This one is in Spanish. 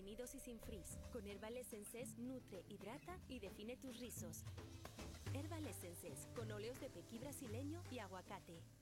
definidos y sin frizz. Con Herbal Essences nutre, hidrata y define tus rizos. Herbal Essences con óleos de pequi brasileño y aguacate.